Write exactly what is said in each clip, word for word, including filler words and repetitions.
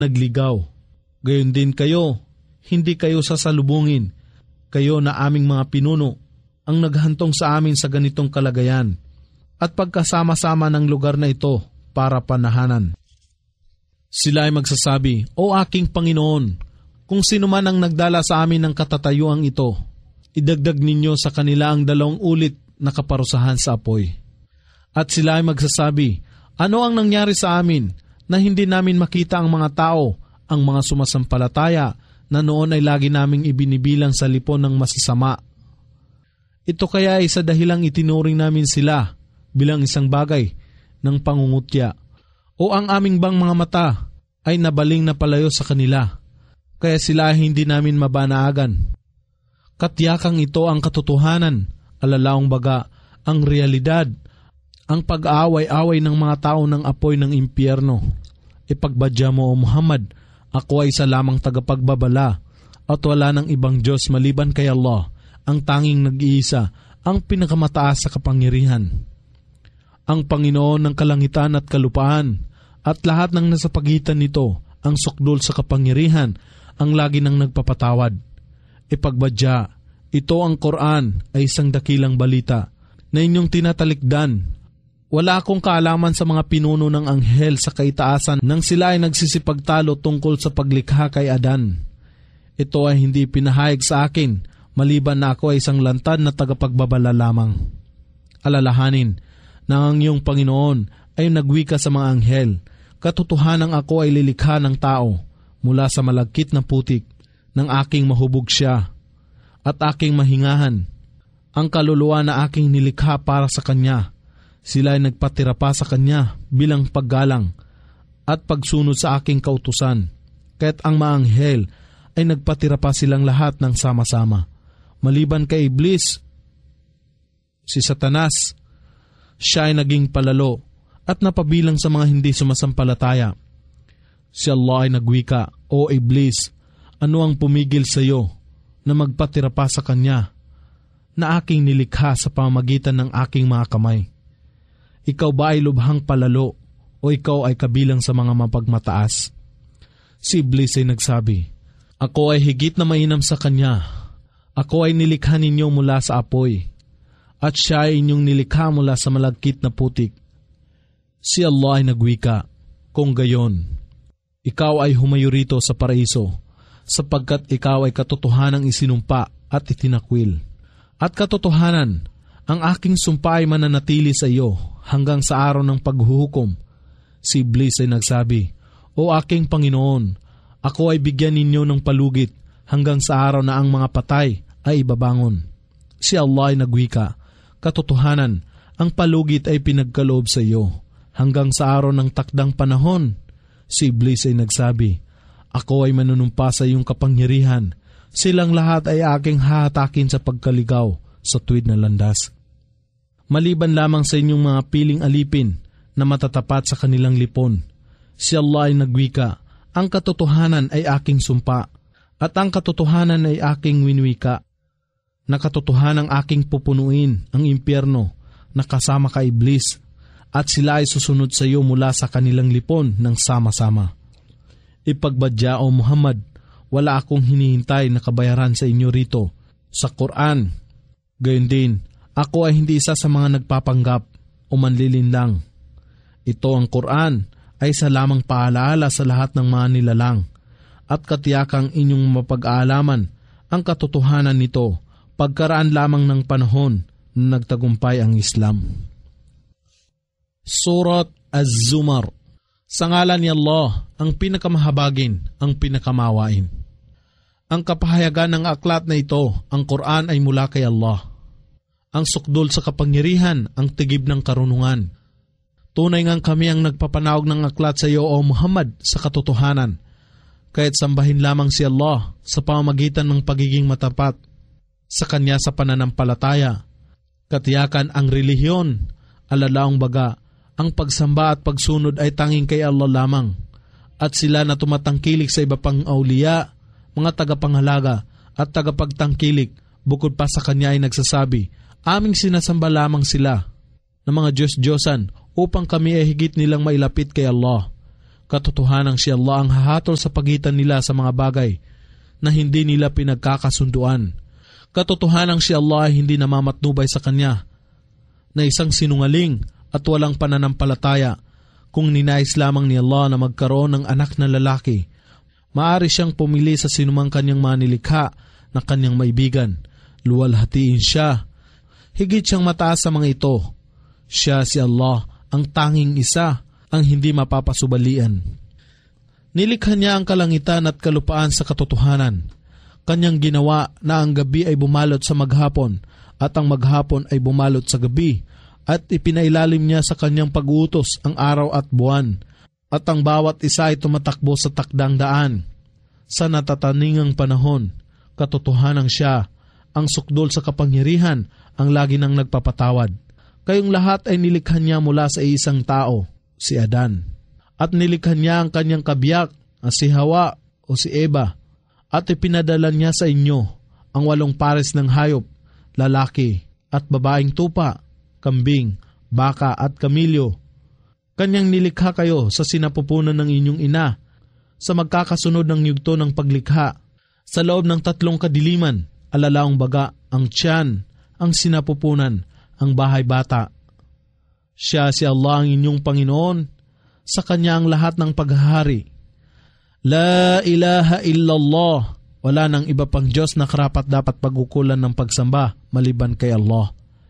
nagligaw. Gayon din kayo, hindi kayo sasalubungin. Kayo na aming mga pinuno ang naghantong sa amin sa ganitong kalagayan at pagkasama-sama ng lugar na ito para panahanan. Sila ay magsasabi, O aking Panginoon, kung sino man ang nagdala sa amin ng katatayuang ito, idagdag ninyo sa kanila ang dalawang ulit na kaparusahan sa apoy. At sila ay magsasabi, Ano ang nangyari sa amin na hindi namin makita ang mga tao, ang mga sumasampalataya na noon ay lagi naming ibinibilang sa lipon ng masasama? Ito kaya ay sa dahilang itinuring namin sila bilang isang bagay ng pangungutya. O ang aming bang mga mata ay nabaling na palayo sa kanila, kaya sila ay hindi namin mabanaagan. Katyakang ito ang katotohanan, alalaong baga ang realidad, ang pag-aaway-away ng mga tao ng apoy ng impyerno. Ipagbadya mo, O Muhammad, ako ay isa lamang tagapagbabala at wala ng ibang Diyos maliban kay Allah, ang tanging nag-iisa, ang pinakamataas sa kapangyarihan. Ang Panginoon ng kalangitan at kalupaan at lahat ng nasa pagitan nito, ang sukdol sa kapangyarihan, ang lagi nang nagpapatawad. Ipagbadya, ito ang Quran ay isang dakilang balita na inyong tinatalikdan. Wala akong kaalaman sa mga pinuno ng anghel sa kaitaasan nang sila ay nagsisipagtalo tungkol sa paglikha kay Adan. Ito ay hindi pinahayag sa akin, maliban na ako ay isang lantad na tagapagbabala lamang. Alalahanin na ang iyong Panginoon ay nagwika sa mga anghel, katotohanang ako ay lilikha ng tao mula sa malagkit na putik, ng aking mahubog siya at aking mahingahan. Ang kaluluwa na aking nilikha para sa kanya, sila ay nagpatira pa sa kanya bilang paggalang at pagsunod sa aking kautusan. Kaya't ang mga anghel ay nagpatira pa silang lahat ng sama-sama. Maliban kay Iblis, si Satanas, siya ay naging palalo at napabilang sa mga hindi sumasampalataya. Si Allah ay nagwika, O Iblis, ano ang pumigil sa iyo na magpatira pa sa kanya na aking nilikha sa pamamagitan ng aking mga kamay? Ikaw ba ay lubhang palalo o ikaw ay kabilang sa mga mapagmataas? Si Iblis ay nagsabi, Ako ay higit na mainam sa kanya. Ako ay nilikha ninyo mula sa apoy at siya ay inyong nilikha mula sa malagkit na putik. Si Allah ay nagwika, Kung gayon, ikaw ay humayo rito sa paraiso, sapagkat ikaw ay katotohanang isinumpa at itinakwil. At katotohanan, ang aking sumpa ay mananatili sa iyo hanggang sa araw ng paghuhukom. Si Iblis ay nagsabi, O aking Panginoon, ako ay bigyan ninyo ng palugit hanggang sa araw na ang mga patay ay ibabangon. Si Allah ay nagwika, Katotohanan, ang palugit ay pinagkaloob sa iyo hanggang sa araw ng takdang panahon. Si Iblis ay nagsabi, Ako ay manunumpa sa iyong kapangyarihan. Silang lahat ay aking hahatakin sa pagkaligaw sa tuwid na landas. Maliban lamang sa inyong mga piling alipin na matatapat sa kanilang lipon, si Allah ay nagwika, Ang katotohanan ay aking sumpa, at ang katotohanan ay aking winwika. Na katotohanang aking pupunuin ang impyerno na kasama ka Iblis, at sila ay susunod sa iyo mula sa kanilang lipon ng sama-sama. Ipagbadya, O Muhammad, wala akong hinihintay na kabayaran sa inyo rito sa Quran. Gayon din, ako ay hindi isa sa mga nagpapanggap o manlilinlang. Ito ang Quran ay sa lamang paalaala sa lahat ng mga nilalang at katiyakang inyong mapag-aalaman ang katotohanan nito pagkaraan lamang ng panahon na nagtagumpay ang Islam. Surat Az-Zumar. Sa ngalan ni Allah, ang pinakamahabagin, ang pinakamawain. Ang kapahayagan ng aklat na ito, ang Quran, ay mula kay Allah. Ang sukdol sa kapangyarihan, ang tigib ng karunungan. Tunay ngang kami ang nagpapanawag ng aklat sa iyo, O Muhammad, sa katotohanan. Kaya't sambahin lamang si Allah sa pamamagitan ng pagiging matapat sa Kanya sa pananampalataya. Katiyakan ang relihiyon, alalaong baga, ang pagsamba at pagsunod ay tanging kay Allah lamang. At sila na tumatangkilik sa iba pang auliya, mga tagapanghalaga at tagapagtangkilik, bukod pa sa Kanya ay nagsasabi, Aming sinasamba lamang sila ng mga Diyos-Diyosan upang kami ay higit nilang mailapit kay Allah. Katotohanan si Allah ang hahatol sa pagitan nila sa mga bagay na hindi nila pinagkakasunduan. Katotohanan si Allah ay hindi namamatnubay sa Kanya na isang sinungaling at walang pananampalataya. Kung ninais lamang ni Allah na magkaroon ng anak na lalaki, maaari siyang pumili sa sinumang Kanyang manilikha na Kanyang maibigan. Luwalhatiin siya. Higit siyang mataas sa mga ito. Siya si Allah, ang tanging isa, ang hindi mapapasubalian. Nilikha niya ang kalangitan at kalupaan sa katotohanan. Kanyang ginawa na ang gabi ay bumalot sa maghapon at ang maghapon ay bumalot sa gabi, at ipinailalim niya sa kanyang pag-uutos ang araw at buwan, at ang bawat isa ay tumatakbo sa takdang daan. Sa natataningang panahon, katotohanan siya, ang sukdol sa kapangyarihan, ang lagi nang nagpapatawad. Kayong lahat ay nilikha niya mula sa isang tao, si Adan. At nilikha niya ang kanyang kabiyak, si Hawa o si Eva. At ipinadala niya sa inyo ang walong pares ng hayop, lalaki at babaeng tupa, kambing, baka at kamilyo. Kanyang nilikha kayo sa sinapupunan ng inyong ina, sa magkakasunod ng yugto ng paglikha. Sa loob ng tatlong kadiliman, alalaong baga, ang tiyan, ang sinapupunan, ang bahay bata. Siya si Allah ang inyong Panginoon, sa Kanya ang lahat ng paghahari. La ilaha illallah, wala nang iba pang Diyos na karapat dapat pagkukulan ng pagsamba maliban kay Allah.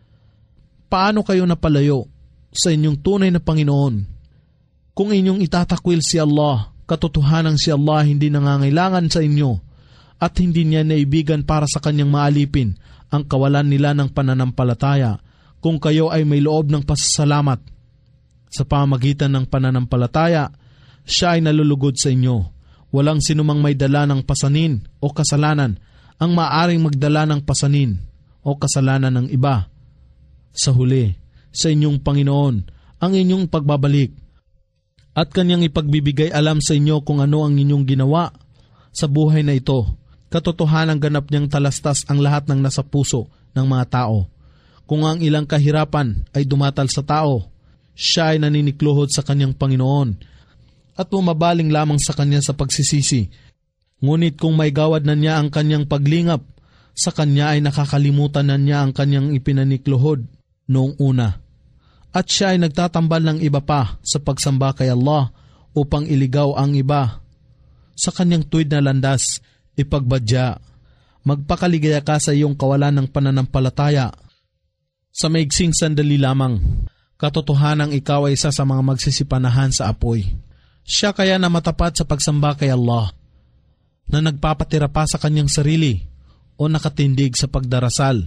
Paano kayo napalayo sa inyong tunay na Panginoon? Kung inyong itatakwil si Allah, katotohanan si Allah hindi nangangailangan sa inyo at hindi niya naibigan para sa Kanyang maalipin ang kawalan nila ng pananampalataya kung kayo ay may loob ng pasasalamat. Sa pamagitan ng pananampalataya, siya ay nalulugod sa inyo. Walang sinumang may dala ng pasanin o kasalanan ang maaring magdala ng pasanin o kasalanan ng iba. Sa huli, sa inyong Panginoon ang inyong pagbabalik at Kanyang ipagbibigay alam sa inyo kung ano ang inyong ginawa sa buhay na ito. Katotohanan ganap niyang talastas ang lahat ng nasa puso ng mga tao. Kung ang ilang kahirapan ay dumatal sa tao, siya ay naninikluhod sa Kanyang Panginoon at bumabaling lamang sa Kanya sa pagsisisi. Ngunit kung may gawad na niya ang Kanyang paglingap, sa Kanya ay nakakalimutan na niya ang Kanyang ipinanikluhod noong una. At siya ay nagtatambal ng iba pa sa pagsamba kay Allah upang iligaw ang iba. Sa Kanyang tuwid na landas, ipagbadya. Magpakaligaya ka sa iyong kawalan ng pananampalataya. Sa maigsing sandali lamang, katotohanang ikaw ay isa sa mga magsisipanahan sa apoy. Siya kaya na matapat sa pagsamba kay Allah, na nagpapatira pa sa kanyang sarili o nakatindig sa pagdarasal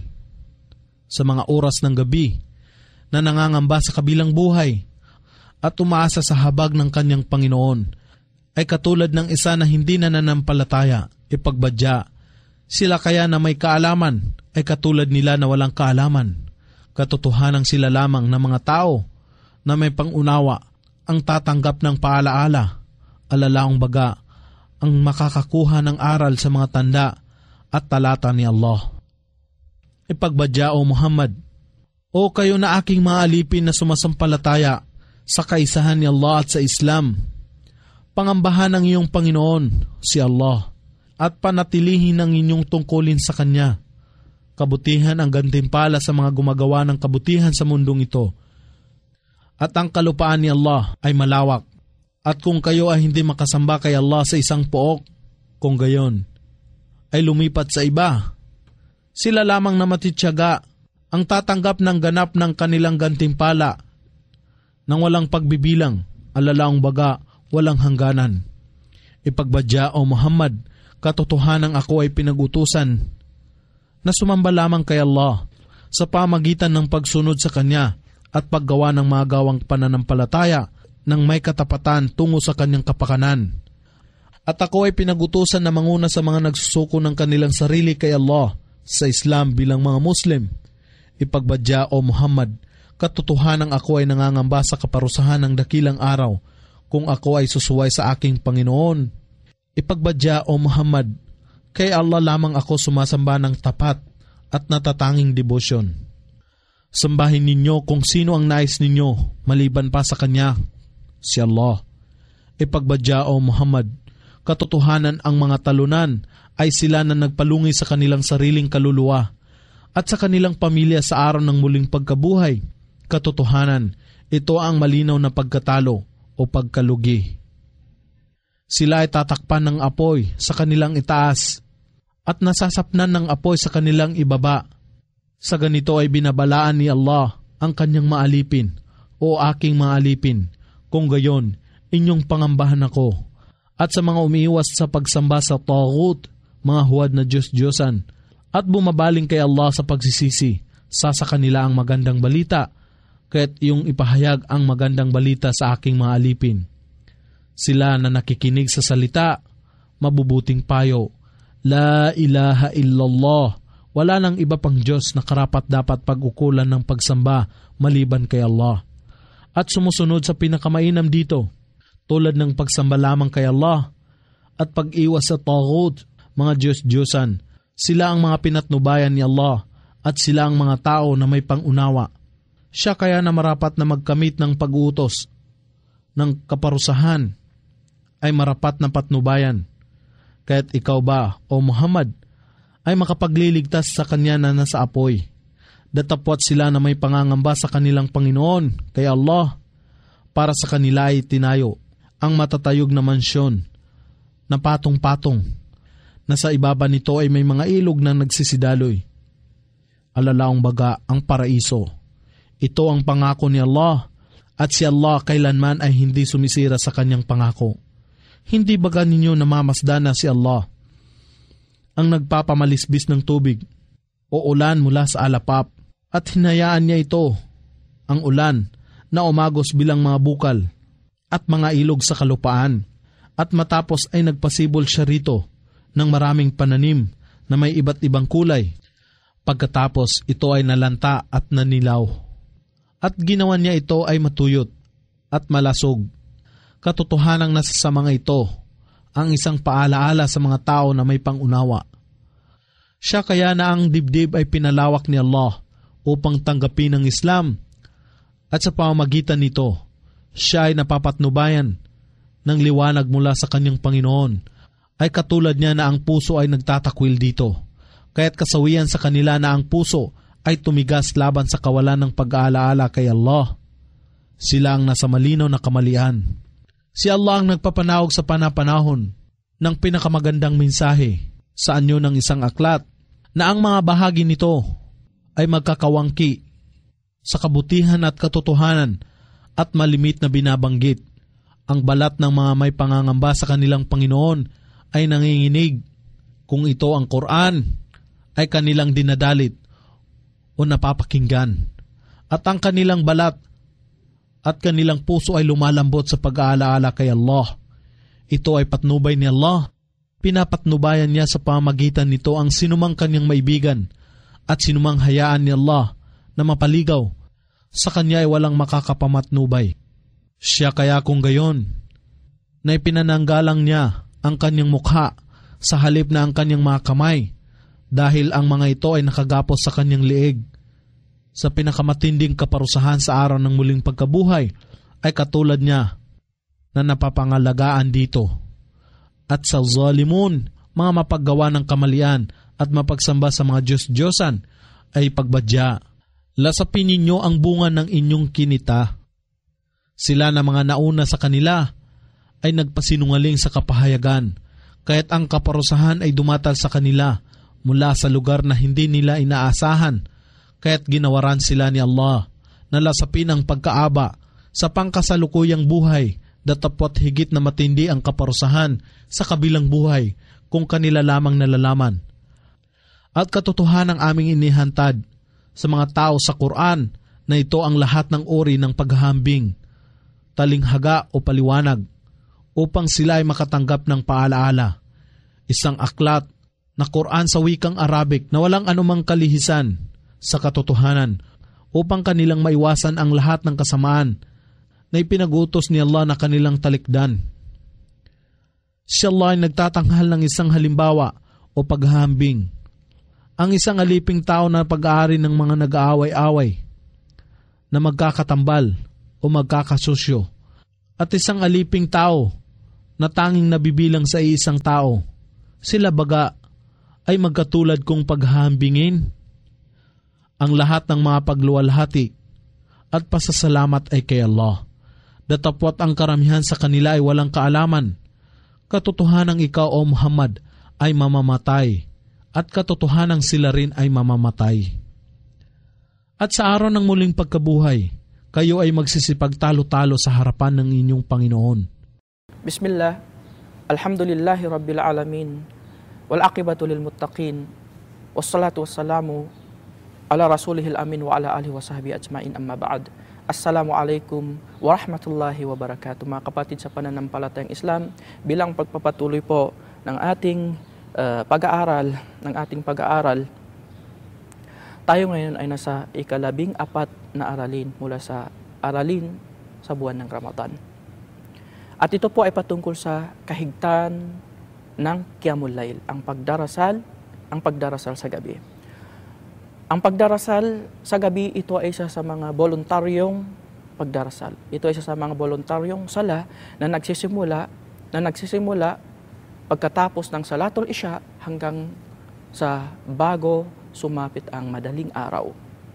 sa mga oras ng gabi, na nangangamba sa kabilang buhay at umaasa sa habag ng kanyang Panginoon, ay katulad ng isa na hindi nananampalataya, ipagbadya. Sila kaya na may kaalaman ay katulad nila na walang kaalaman. Katotohanang sila lamang na mga tao na may pangunawa ang tatanggap ng paalaala, alalaong baga, ang makakakuha ng aral sa mga tanda at talata ni Allah. Ipagbadya o Muhammad, o kayo na aking mga alipin na sumasampalataya sa kaisahan ni Allah at sa Islam, pangambahan ng iyong Panginoon, si Allah, at panatilihin ang inyong tungkulin sa Kanya. Kabutihan ang gantimpala sa mga gumagawa ng kabutihan sa mundong ito. At ang kalupaan ni Allah ay malawak. At kung kayo ay hindi makasamba kay Allah sa isang pook, kung gayon, ay lumipat sa iba, sila lamang na matityaga ang tatanggap ng ganap ng kanilang gantimpala nang walang pagbibilang, alalaong baga, walang hangganan. Ipagbadya o Muhammad, katotohanang ako ay pinag-utusan na sumamba lamang kay Allah sa pamagitan ng pagsunod sa Kanya at paggawa ng mga gawang pananampalataya ng may katapatan tungo sa Kanyang kapakanan. At ako ay pinag-utusan na manguna sa mga nagsusuko ng kanilang sarili kay Allah sa Islam bilang mga Muslim. Ipagbadya o Muhammad, katotohanang ako ay nangangamba sa kaparusahan ng dakilang araw kung ako ay susuway sa aking Panginoon. Ipagbadya o Muhammad, kay Allah lamang ako sumasamba ng tapat at natatanging debosyon. Sambahin ninyo kung sino ang nais ninyo maliban pa sa Kanya, si Allah. Ipagbadya o Muhammad, katotohanan ang mga talunan ay sila na nagpalungi sa kanilang sariling kaluluwa at sa kanilang pamilya sa araw ng muling pagkabuhay. Katotohanan, ito ang malinaw na pagkatalo o pagkalugi. Sila ay tatakpan ng apoy sa kanilang itaas at nasasapnan ng apoy sa kanilang ibaba. Sa ganito ay binabalaan ni Allah ang kanyang maalipin, o aking maalipin, kung gayon, inyong pangambahan ako. At sa mga umiiwas sa pagsamba sa taghut, mga huwad na Diyos-Diyosan, at bumabaling kay Allah sa pagsisisi, sa sa kanila ang magandang balita, kaya't iyong ipahayag ang magandang balita sa aking mga alipin. Sila na nakikinig sa salita, mabubuting payo, La ilaha illallah, wala nang iba pang Diyos na karapat dapat pag-ukulan ng pagsamba maliban kay Allah. At sumusunod sa pinakamainam dito, tulad ng pagsamba lamang kay Allah at pag-iwas sa taghut, mga Diyos-Diyosan, sila ang mga pinatnubayan ni Allah at sila ang mga tao na may pangunawa. Siya kaya na marapat na magkamit ng pag-uutos ng kaparusahan ay marapat na patnubayan. Kaya't ikaw ba, o Muhammad, ay makapagliligtas sa kanya na nasa apoy. Datapwat sila na may pangangamba sa kanilang Panginoon, kay Allah, para sa kanila ay tinayo ang matatayog na mansyon na patong-patong, na sa ibaba nito ay may mga ilog na nagsisidaloy. Alalaong baga ang paraiso. Ito ang pangako ni Allah, at si Allah kailanman ay hindi sumisira sa kanyang pangako. Hindi baga ninyo namamasdan na si Allah ang nagpapamalisbis ng tubig o ulan mula sa alapap, at hinayaan niya ito, ang ulan, na umagos bilang mga bukal at mga ilog sa kalupaan, at matapos ay nagpasibol siya rito ng maraming pananim na may iba't ibang kulay. Pagkatapos ito ay nalanta at nanilaw, at ginawa niya ito ay matuyot at malasog. Katotohanang nasa sa mga ito ang isang paalaala sa mga tao na may pangunawa. Siya kaya na ang dibdib ay pinalawak ni Allah upang tanggapin ang Islam, at sa pamamagitan nito, siya ay napapatnubayan ng liwanag mula sa kanyang Panginoon. Ay katulad niya na ang puso ay nagtatakwil dito, kaya't kasawian sa kanila na ang puso ay tumigas laban sa kawalan ng pag-aalaala kay Allah. Sila ang nasa malinaw na kamalian. Si Allah ang nagpapanawag sa panapanahon ng pinakamagandang mensahe sa anyo ng isang aklat, na ang mga bahagi nito ay magkakawangki sa kabutihan at katotohanan at malimit na binabanggit. Ang balat ng mga may pangangamba sa kanilang Panginoon ay nanginginig kung ito ang Quran ay kanilang dinadalit o napapakinggan, at ang kanilang balat at kanilang puso ay lumalambot sa pag-aalaala kay Allah. Ito ay patnubay ni Allah. Pinapatnubayan niya sa pamagitan nito ang sinumang kanyang maibigan at sinumang hayaan ni Allah na mapaligaw. Sa kanya ay walang makakapamatnubay. Siya kaya kung gayon, na ipinananggalang niya ang kanyang mukha sa halip na ang kanyang mga kamay, dahil ang mga ito ay nakagapos sa kanyang liig. Sa pinakamatinding kaparusahan sa araw ng muling pagkabuhay ay katulad niya na napapangalagaan dito. At sa zalimun, mga mapaggawa ng kamalian at mapagsamba sa mga Diyos-Diyosan, ay pagbadya. Lasapin ninyo ang bunga ng inyong kinita. Sila na mga nauna sa kanila ay nagpasinungaling sa kapahayagan, kaya't ang kaparusahan ay dumatal sa kanila mula sa lugar na hindi nila inaasahan. Kaya't ginawaran sila ni Allah na lasapin ang pagkaaba sa pangkasalukuyang buhay, datapwat higit na matindi ang kaparusahan sa kabilang buhay kung kanila lamang nalalaman. At katotohanan ang aming inihantad sa mga tao sa Quran na ito ang lahat ng uri ng paghahambing, talinghaga o paliwanag, upang sila ay makatanggap ng paalaala. Isang aklat na Quran sa wikang Arabic na walang anumang kalihisan sa katotohanan, upang kanilang maiwasan ang lahat ng kasamaan na ipinag-utos ni Allah na kanilang talikdan. Si Allah ay nagtatanghal ng isang halimbawa o paghahambing. Ang isang aliping tao na pag-aari ng mga nag-aaway-away na magkakatambal o magkakasusyo, at isang aliping tao na tanging nabibilang sa isang tao, sila baga ay magkatulad kong paghahambingin? Ang lahat ng mga pagluwalhati at pasasalamat ay kay Allah. Datapwat ang karamihan sa kanila ay walang kaalaman. Katotohanang ikaw, O Muhammad, ay mamamatay, at katotohanang sila rin ay mamamatay. At sa araw ng muling pagkabuhay, kayo ay magsisipagtalo-talo sa harapan ng inyong Panginoon. Bismillah, alhamdulillahi rabbil alamin, wal aqibatu lil muttaqin, wassalatu wassalamu ala rasulihil amin wa ala alihi wa sahbihi ajmain, amma ba'd. Assalamualaikum warahmatullahi wabarakatuh. Mga kapatid sa pananampalatayang Islam, bilang pagpapatuloy po ng ating uh, pag-aaral, ng ating pag-aaral, tayo ngayon ay nasa ikalabing apat na aralin mula sa aralin sa buwan ng Ramadan. At ito po ay patungkol sa kahigtan ng Qiyamul Layl, ang pagdarasal, ang pagdarasal sa gabi. Ang pagdarasal sa gabi, ito ay isa sa mga voluntaryong pagdarasal. Ito ay isa sa mga voluntaryong sala na nagsisimula, na nagsisimula pagkatapos ng Salatul Isya hanggang sa bago sumapit ang madaling araw.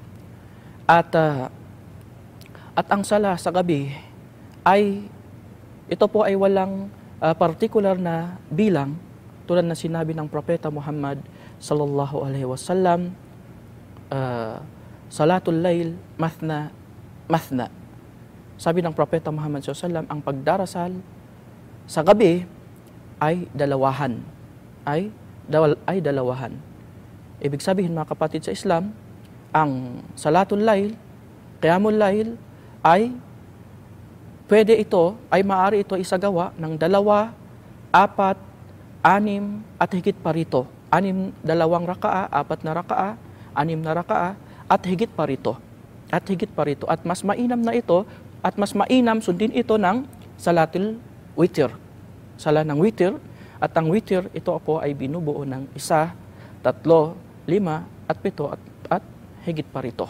At, uh, at ang sala sa gabi ay, ito po ay walang uh, particular na bilang, tulad na sinabi ng Propeta Muhammad sallallahu alaihi wasallam, Uh, Salatul Layl mathna mathna. Sabi ng Propeta Muhammad sallallahu alaihi wasallam, ang pagdarasal sa gabi ay dalawahan. Ay, dawal, ay dalawahan. Ibig sabihin, mga kapatid sa Islam, ang Salatul Layl, Qiyamul Layl, ay pwede ito, ay maaari ito isagawa ng dalawa, apat, anim, at higit pa rito. Anim, dalawang rakaa, apat na rakaa, anim na rakaa, at higit pa rito. At higit pa rito. At mas mainam na ito, at mas mainam sundin ito ng Salatul Witr. Sala ng Witr, at ang Witr, ito po ay binubuo ng isa, tatlo, lima, at pito, at, at higit pa rito.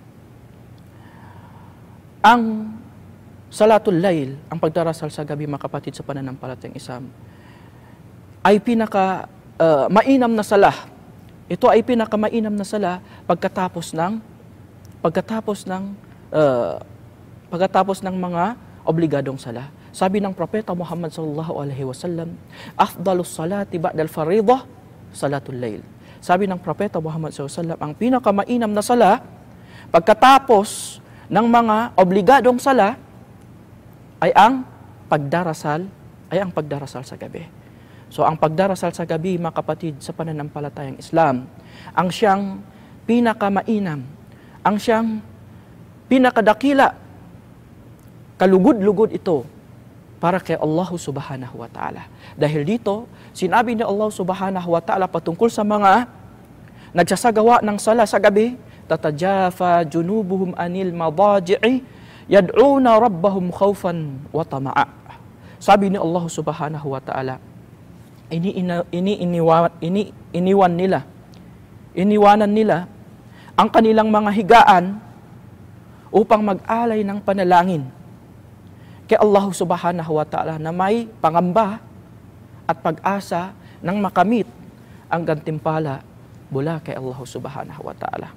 Ang Salatul Layl, ang pagdarasal sa gabi, mga kapatid sa pananampalatayang Islam, ay pinaka uh, mainam na sala. Ito ay pinakamainam na sala pagkatapos ng pagkatapos ng uh, pagkatapos ng mga obligadong sala. Sabi ng Propeta Muhammad sallallahu alaihi wasallam, afdalus salati ba'dal fariidah salatul lail. Sabi ng Propeta Muhammad sallallahu alaihi wasallam, ang pinakamainam na sala pagkatapos ng mga obligadong sala ay ang pagdarasal, ay ang pagdarasal sa gabi. So, ang pagdarasal sa gabi, mga kapatid, sa pananampalatayang Islam, ang siyang pinakamainam, ang siyang pinakadakila, kalugod-lugod ito para kay Allah subhanahu wa ta'ala. Dahil dito, sinabi ni Allah subhanahu wa ta'ala patungkol sa mga nagsasagawa ng sala sa gabi, tatajafa junubuhum anil madaji'i yad'una rabbahum khawfan wa tama'a. Sabi ni Allah subhanahu wa ta'ala, ini ini iniwan ini iniwan nila iniwanan nila ang kanilang mga higaan upang mag-alay ng panalangin kay Allah subhanahu wa ta'ala na may pangamba at pag-asa ng makamit ang gantimpala mula kay Allah subhanahu wa ta'ala.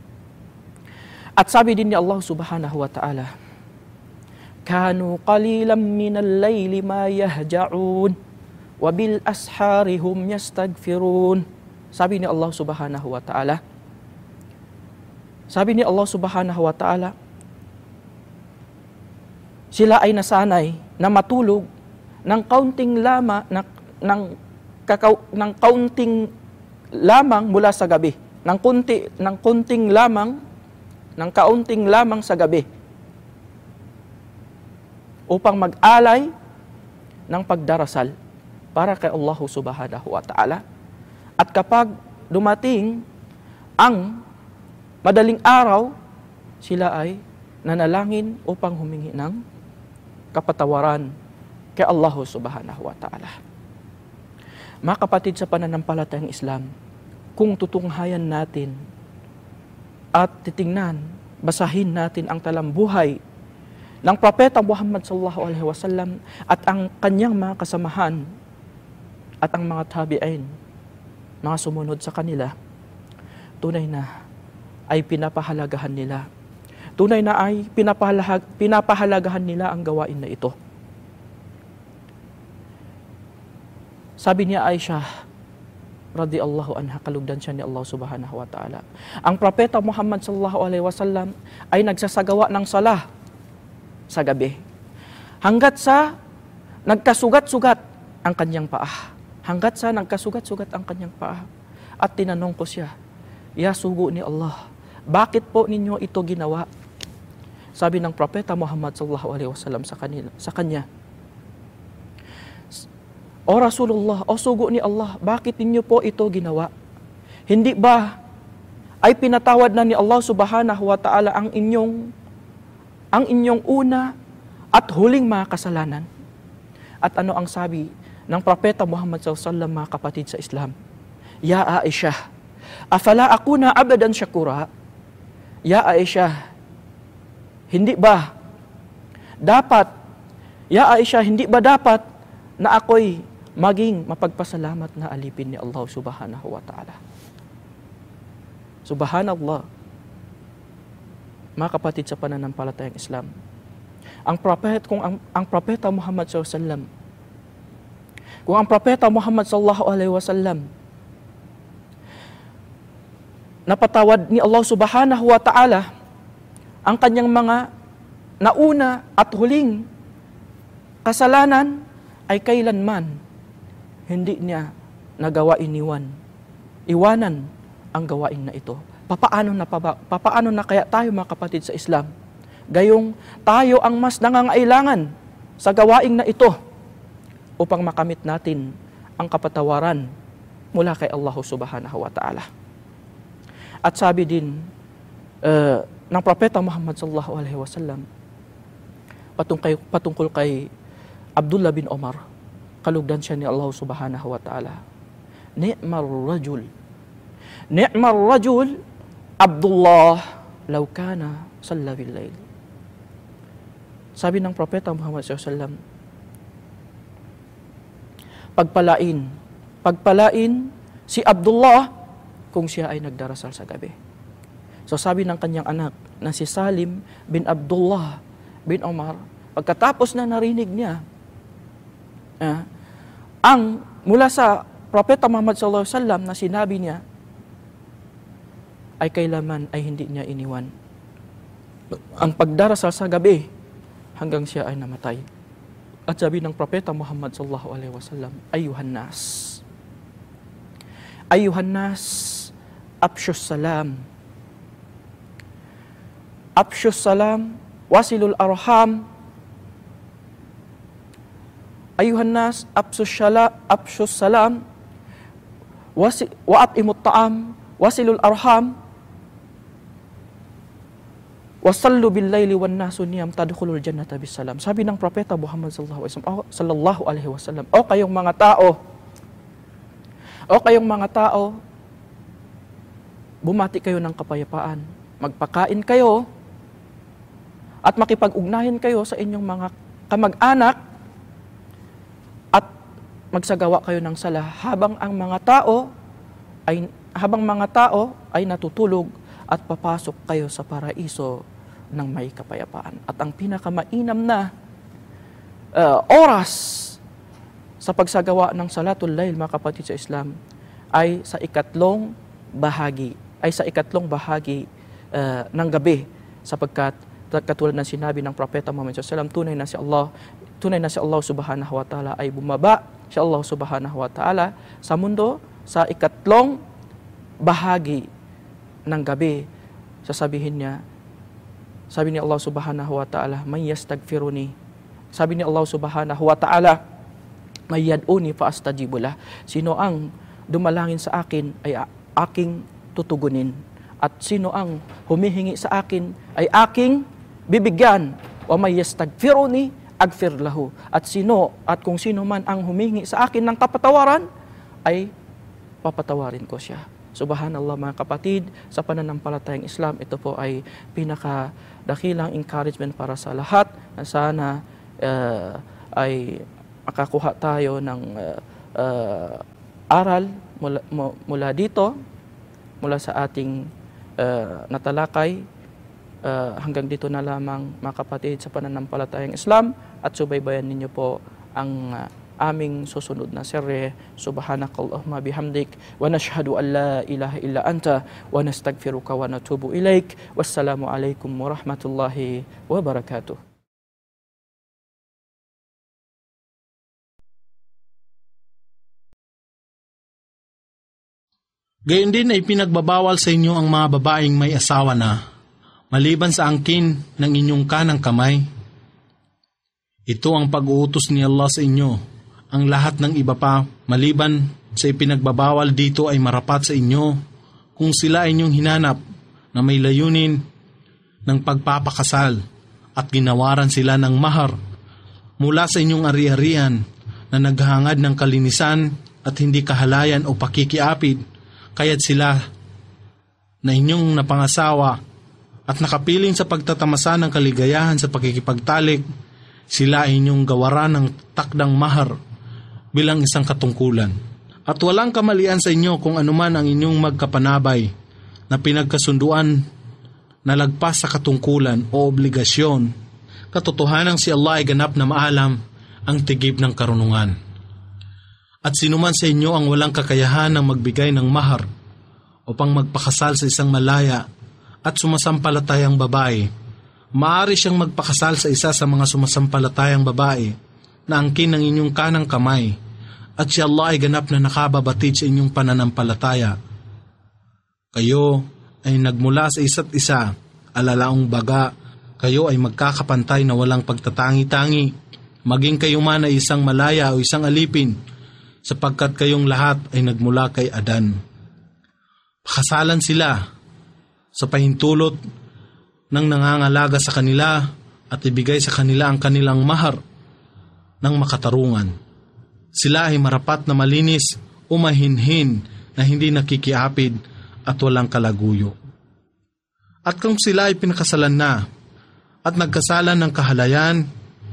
At sabi din ni Allah subhanahu wa ta'ala, kanu qalilan minal layli ma yahja'un wabil ashari hum yastaghfirun. Sabi ni Allah subhanahu wa ta'ala, sabi ni Allah subhanahu wa ta'ala, sila ay nasanay na matulog ng kaunting lama, ng, ng, kakaw, ng kaunting lamang mula sa gabi. Ng kunti, ng kunting lamang, ng kaunting lamang sa gabi. Upang mag-alay ng pagdarasal para kay Allah subhanahu wa ta'ala. At kapag dumating ang madaling araw, sila ay nanalangin upang humingi ng kapatawaran kay Allah subhanahu wa ta'ala. Mga kapatid sa pananampalatayang Islam, kung tutunghayan natin at titingnan, basahin natin ang talambuhay ng Propeta Muhammad sallallahu alaihi wasallam at ang kanyang mga kasamahan at ang mga tabi'in, mga sumunod sa kanila, tunay na ay pinapahalagahan nila. Tunay na ay pinapahalag, pinapahalagahan nila ang gawain na ito. Sabi niya Aisha, radhiyallahu anha, kalugdan siya ni Allah subhanahu wa ta'ala, ang Propeta Muhammad sallallahu alaihi wasallam ay nagsasagawa ng salah sa gabi hanggat sa nagkasugat-sugat ang kanyang paa. Hanggat sa nagkasugat-sugat ang kanyang paa. At tinanong ko siya, Ya sugo ni Allah, bakit po ninyo ito ginawa? Sabi ng Propeta Muhammad sallallahu alaihi wasallam sa kanila, sa kanya, O Rasulullah, o sugo ni Allah, bakit ninyo po ito ginawa? Hindi ba ay pinatawad na ni Allah subhanahu wa ta'ala ang inyong ang inyong una at huling mga kasalanan? At ano ang sabi ng Propeta Muhammad sallallahu alaihi wasallam, mga kapatid sa Islam? Ya Aisha, afala akuna abadan syakura? Ya Aisha, hindi ba dapat, Ya Aisha, hindi ba dapat na ako'y maging mapagpasalamat na alipin ni Allah subhanahu wa ta'ala? Subhanallah, mga kapatid sa pananampalatayang Islam, ang prophet, kung ang, ang propeta Muhammad sallallahu alaihi wasallam, kung ang propeta Muhammad sallallahu alaihi wasallam napatawad ni Allah subhanahu wa ta'ala ang kanyang mga nauna at huling kasalanan, ay kailanman hindi niya nagawa iniwan, iwanan ang gawain na ito. Papaano na, pa, papaano na kaya tayo, mga kapatid sa Islam, gayong tayo ang mas nangangailangan sa gawain na ito upang makamit natin ang kapatawaran mula kay Allah subhanahu wa ta'ala. At sabi din uh, ng Propeta Muhammad sallallahu alaihi wasallam patungkol, patungkol kay Abdullah bin Omar, kalugdan siya ni Allah subhanahu wa ta'ala, Ni'mar rajul, Ni'mar rajul Abdullah law kana salla bil layl. Sabi ng Propeta Muhammad sallallahu alaihi wasallam, pagpalain, pagpalain si Abdullah kung siya ay nagdarasal sa gabi. So sabi ng kanyang anak na si Salim bin Abdullah bin Omar, pagkatapos na narinig niya eh, ang mula sa Propeta Muhammad sallallahu alaihi wasallam na sinabi niya, ay kailanman ay hindi niya iniwan ang pagdarasal sa gabi hanggang siya ay namatay. At sabi ng Propeta Muhammad sallallahu alaihi wasallam, Ayuhan nas, Ayuhan nas, Afshus salam, Afshus salam, Wasilul arham, Ayuhan nas, Afshus salam, Afshus salam, Wa'atimut ta'am, Wasilul arham, Wasallu bil laili wan nasu niyam tadkhulul jannata bisalam. Sabi ng Propeta Muhammad sallallahu alaihi wasallam, o kayong mga tao, o kayong mga tao, bumati kayo ng kapayapaan, magpakain kayo, at makipag-ugnayan kayo sa inyong mga kamag-anak, at magsagawa kayo ng sala habang ang mga tao ay habang mga tao ay natutulog, at papasok kayo sa paraiso ng may kapayapaan. At ang pinakamainam na uh, oras sa pagsagawa ng Salatul Lail, mga kapatid sa Islam, ay sa ikatlong bahagi, ay sa ikatlong bahagi uh, ng gabi, sapagkat katulad ng sinabi ng Propeta Muhammad sallallahu alaihi wasallam, tunay na si Allah, tunay na si Allah subhanahu wa ta'ala ay bumaba, si Allah subhanahu wa ta'ala sa mundo sa ikatlong bahagi ng gabi. Sasabihin niya, sabi ni Allah subhanahu wa ta'ala, may yastagfiruni, sabi ni Allah subhanahu wa ta'ala, may yad'uni fa astajibulah, sino ang dumalangin sa akin ay aking tutugunin, at sino ang humihingi sa akin ay aking bibigyan, wa may yastagfiruni agfir lahu, at sino at kung sino man ang humihingi sa akin ng kapatawaran ay papatawarin ko siya. Subhanallah mga kapatid, sa pananampalatayang Islam, ito po ay pinakadakilang encouragement para sa lahat na sana uh, ay makakuha tayo ng uh, uh, aral mula, mula dito, mula sa ating uh, natalakay. Uh, hanggang dito na lamang mga kapatid sa pananampalatayang Islam, at subaybayan ninyo po ang uh, aming susunod na serye. Subhanakallahumma bihamdik wa nashhadu an la ilaha illa anta wa nastaghfiruka wa natubu ilaik. Wassalamu alaikum warahmatullahi wabarakatuh. Gayon din ay pinagbabawal sa inyo ang mga babaeng may asawa na, maliban sa angkin ng inyong kanang kamay. Ito ang pag-uutos ni Allah sa inyo. Ang lahat ng iba pa, maliban sa ipinagbabawal dito, ay marapat sa inyo kung sila ay inyong hinanap na may layunin ng pagpapakasal at ginawaran sila ng mahar mula sa inyong ari-arian na naghahangad ng kalinisan at hindi kahalayan o pakikiapid, kaya't sila na inyong napangasawa at nakapiling sa pagtatamasa ng kaligayahan sa pakikipagtalik, sila ay inyong gawaran ng takdang mahar bilang isang katungkulan. At walang kamalian sa inyo kung anuman ang inyong magkapanabay na pinagkasunduan na lagpas sa katungkulan o obligasyon. Katotohanan si Allah ay ganap na maalam ang tigib ng karunungan. At sinuman sa inyo ang walang kakayahan ng magbigay ng mahar upang magpakasal sa isang malaya at sumasampalatayang babae, maaari siyang magpakasal sa isa sa mga sumasampalatayang babae na angkin ng inyong kanang kamay, at si Allah ay ganap na nakababatid sa inyong pananampalataya. Kayo ay nagmula sa isa't isa, alalaong baga, kayo ay magkakapantay na walang pagtatangi-tangi, maging kayo man ay isang malaya o isang alipin, sapagkat kayong lahat ay nagmula kay Adan. Pakasalan sila sa pahintulot ng nangangalaga sa kanila at ibigay sa kanila ang kanilang mahar ng makatarungan. Sila ay marapat na malinis o mahinhin na hindi nakikiapid at walang kalaguyo. At kung sila ay pinakasalan na at nagkasalan ng kahalayan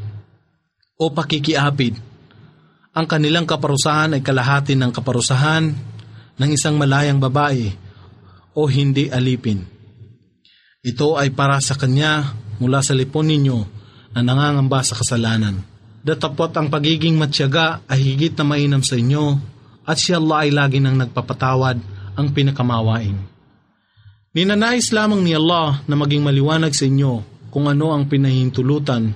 o pakikiapid, ang kanilang kaparusahan ay kalahati ng kaparusahan ng isang malayang babae o hindi alipin. Ito ay para sa kanya mula sa lipon ninyo na nangangamba sa kasalanan. Datapot ang pagiging matyaga ay higit na mainam sa inyo, at si Allah ay lagi nang nagpapatawad ang pinakamawain. Ninanais lamang ni Allah na maging maliwanag sa inyo kung ano ang pinahihintulutan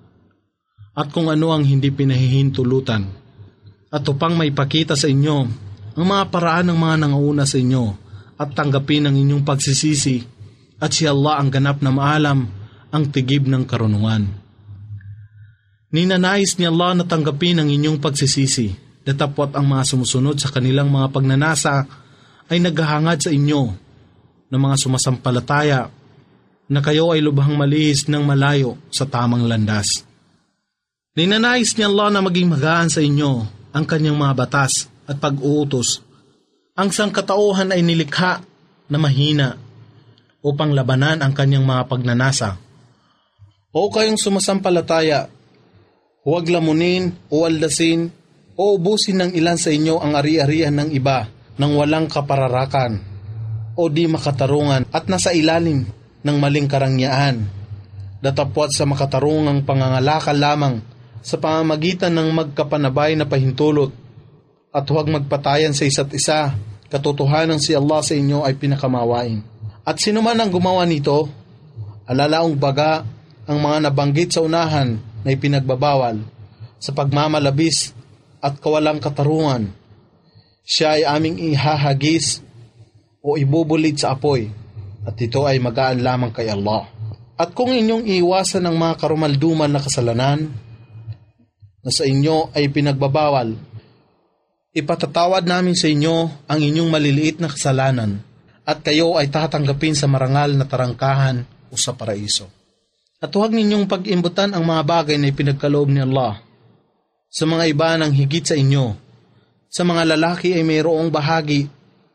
at kung ano ang hindi pinahihintulutan, at upang maipakita sa inyo ang mga paraan ng mga nangauna sa inyo at tanggapin ang inyong pagsisisi, at si Allah ang ganap na maalam ang tigib ng karunungan. Ninanais ni Allah na tanggapin ang inyong pagsisisi, datapot ang mga sumusunod sa kanilang mga pagnanasa ay naghahangad sa inyo ng mga sumasampalataya na kayo ay lubhang malihis ng malayo sa tamang landas. Ninanais ni Allah na maging magaan sa inyo ang kanyang mga batas at pag-uutos. Ang sangkatauhan ay nilikha na mahina upang labanan ang kanyang mga pagnanasa. O kayong sumasampalataya, huwag lamunin o aldasin o ubusin ng ilan sa inyo ang ari-arian ng iba nang walang kapararakan o di makatarungan at nasa ilalim ng maling karangyaan, datapwat sa makatarungang pangangalakal lamang sa pamamagitan ng magkapanabay na pahintulot, at huwag magpatayan sa isa't isa. Katotohanan si Allah sa inyo ay pinakamawain. At sino man ang gumawa nito, alalaong baga ang mga nabanggit sa unahan na ipinagbabawal sa pagmamalabis at kawalang katarungan, siya ay aming ihahagis o ibubulid sa apoy, at ito ay magaan lamang kay Allah. At kung inyong iiwasan ang mga karumalduman na kasalanan na sa inyo ay pinagbabawal, ipatatawad namin sa inyo ang inyong maliliit na kasalanan, at kayo ay tatanggapin sa marangal na tarangkahan o sa paraiso. At huwag ninyong pag-imbutan ang mga bagay na ipinagkaloob ni Allah sa mga iba ng higit sa inyo. Sa mga lalaki ay mayroong bahagi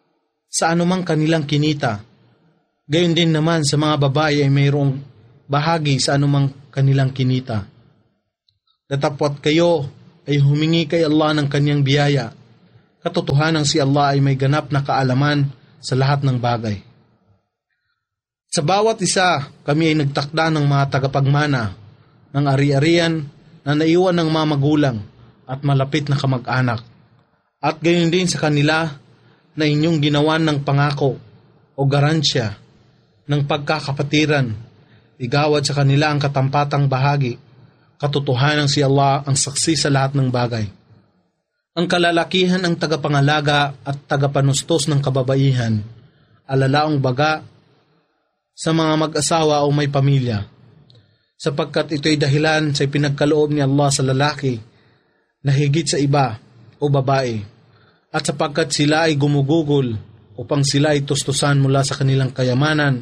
sa anumang kanilang kinita. Gayon din naman sa mga babae ay mayroong bahagi sa anumang kanilang kinita. Datapwat kayo ay humingi kay Allah ng kanyang biyaya. Katotohanan si Allah ay may ganap na kaalaman sa lahat ng bagay. Sa bawat isa, kami ay nagtakda ng mga tagapagmana, ng ari-arian na naiwan ng mga magulang at malapit na kamag-anak. At gayon din sa kanila na inyong ginawan ng pangako o garansya ng pagkakapatiran, igawad sa kanila ang katampatang bahagi. Katotohanan si Allah ang saksi sa lahat ng bagay. Ang kalalakihan ang tagapangalaga at tagapanustos ng kababaihan, alalaong baga sa mga mag-asawa o may pamilya, sapagkat ito'y dahilan sa pinagkaloob ni Allah sa lalaki na higit sa iba o babae, at sapagkat sila ay gumugugol upang sila ay tustusan mula sa kanilang kayamanan.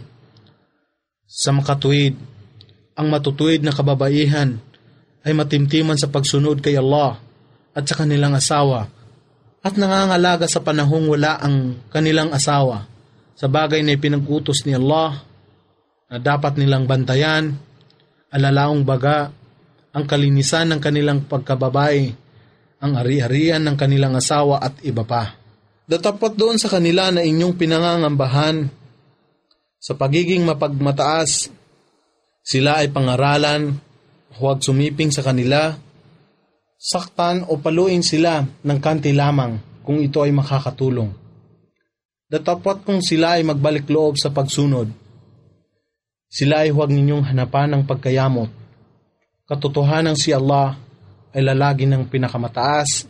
Sa makatuwid, ang matutuwid na kababaihan ay matimtiman sa pagsunod kay Allah at sa kanilang asawa, at nangangalaga sa panahong wala ang kanilang asawa sa bagay na ipinag-utos ni Allah na dapat nilang bantayan, alalaong baga ang kalinisan ng kanilang pagkababae, ang ari-arian ng kanilang asawa at iba pa. Datapat doon sa kanila na inyong pinangangambahan sa pagiging mapagmataas, sila ay pangaralan, huwag sumiping sa kanila, saktan o paluin sila ng kanti lamang kung ito ay makakatulong. Datapat kung sila ay magbalik loob sa pagsunod, sila ay huwag ninyong hanapan ng pagkayamot. Katotohanan si Allah ay lalagi ng pinakamataas,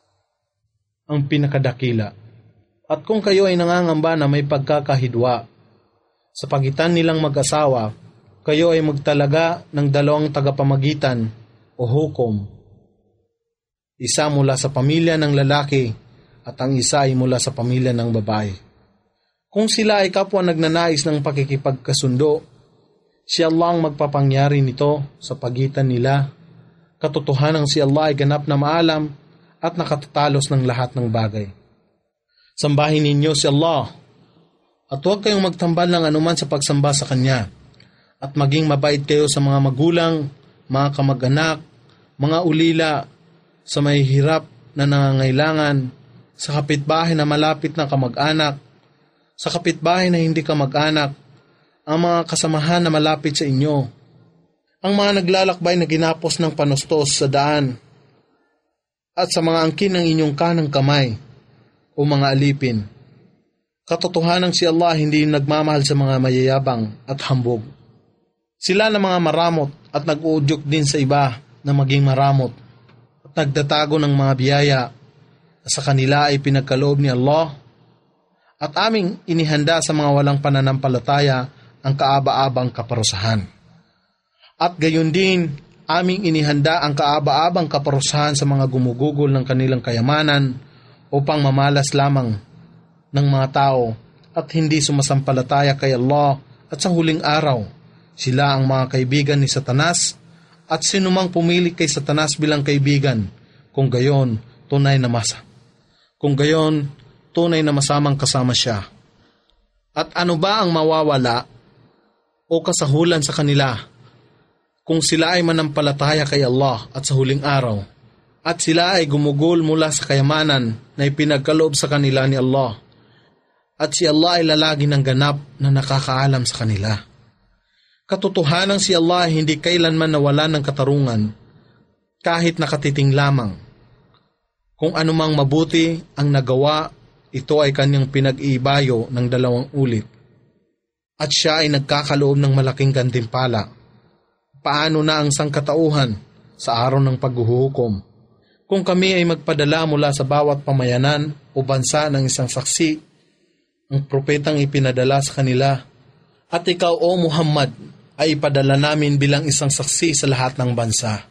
ang pinakadakila. At kung kayo ay nangangamba na may pagkakahidwa sa pagitan nilang mag-asawa, kayo ay magtalaga ng dalawang tagapamagitan o hukom. Isa mula sa pamilya ng lalaki at ang isa ay mula sa pamilya ng babae. Kung sila ay kapwa nagnanais ng pakikipagkasundo, si Allah ang magpapangyari nito sa pagitan nila. Katotohanan si Allah ay ganap na maalam at nakatatalos ng lahat ng bagay. Sambahin ninyo si Allah at huwag kayong magtambal ng anuman sa pagsamba sa Kanya, at maging mabait kayo sa mga magulang, mga kamag-anak, mga ulila, sa may hirap na nangangailangan, sa kapitbahay na malapit na kamag-anak, sa kapitbahay na hindi kamag-anak, ang mga kasamahan na malapit sa inyo, ang mga naglalakbay na ginapos ng panustos sa daan, at sa mga angkin ng inyong kanang kamay o mga alipin. Katotohanan si Allah hindi nagmamahal sa mga mayayabang at hambog. Sila na mga maramot at nag-uudyok din sa iba na maging maramot at nagtatago ng mga biyaya na sa kanila ay pinagkaloob ni Allah, at aming inihanda sa mga walang pananampalataya ang kaaba-abang kaparusahan. At gayon din, aming inihanda ang kaaba-abang kaparusahan sa mga gumugugol ng kanilang kayamanan upang mamalas lamang ng mga tao at hindi sumasampalataya kay Allah, at sa huling araw, sila ang mga kaibigan ni Satanas, at sinumang pumili kay Satanas bilang kaibigan, kung gayon, tunay na masa. Kung gayon, tunay na masamang kasama siya. At ano ba ang mawawala o kasahulan sa kanila kung sila ay manampalataya kay Allah at sa huling araw, at sila ay gumugol mula sa kayamanan na ipinagkaloob sa kanila ni Allah, at si Allah ay lalagi ng ganap na nakakaalam sa kanila. Katotohanan si Allah ay hindi kailanman nawala ng katarungan, kahit nakatiting lamang. Kung anumang mabuti ang nagawa, ito ay kanyang pinag-iibayo ng dalawang ulit. At siya ay nagkakaloob ng malaking gantimpala. Paano na ang sangkatauhan sa araw ng paghuhukom? Kung kami ay magpadala mula sa bawat pamayanan o bansa ng isang saksi, ang propetang ipinadala sa kanila, at ikaw, O Muhammad, ay ipadala namin bilang isang saksi sa lahat ng bansa.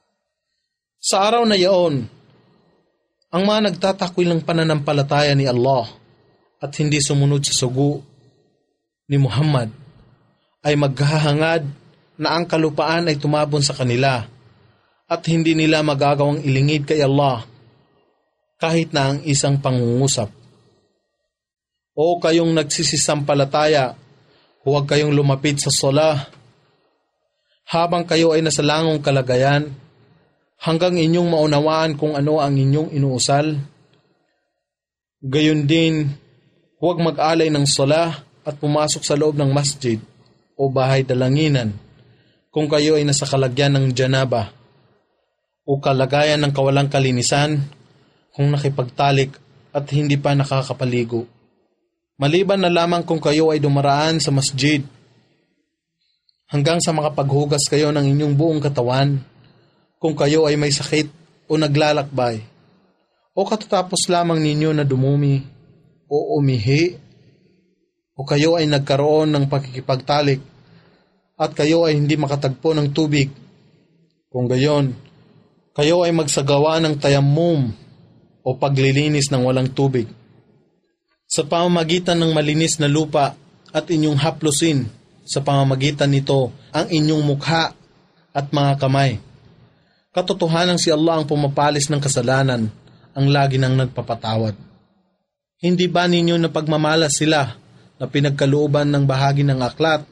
Sa araw na yaon, ang mga nagtatakwil ng pananampalataya ni Allah at hindi sumunod sa sugo ni Muhammad ay maghahangad na ang kalupaan ay tumabon sa kanila at hindi nila magagawang ilingid kay Allah kahit na ang isang pangungusap. O kayong nagsisisampalataya, huwag kayong lumapit sa sala habang kayo ay nasa langong kalagayan, hanggang inyong maunawaan kung ano ang inyong inuusal. Gayon din, huwag mag-alay ng sala at pumasok sa loob ng masjid o bahay dalanginan kung kayo ay nasa kalagyan ng janaba o kalagayan ng kawalang kalinisan, kung nakipagtalik at hindi pa nakakapaligo. Maliban na lamang kung kayo ay dumaraan sa masjid hanggang sa makapaghugas kayo ng inyong buong katawan, kung kayo ay may sakit o naglalakbay, o katatapos lamang ninyo na dumumi o umihi, o kayo ay nagkaroon ng pakikipagtalik at kayo ay hindi makatagpo ng tubig. Kung gayon, kayo ay magsagawa ng tayammum o paglilinis ng walang tubig sa pamamagitan ng malinis na lupa, at inyong haplusin sa pamamagitan nito ang inyong mukha at mga kamay. Katotohanan si Allah ang pumapalis ng kasalanan, ang lagi nang nagpapatawad. Hindi ba ninyo na pagmamalas sila na pinagkalooban ng bahagi ng aklat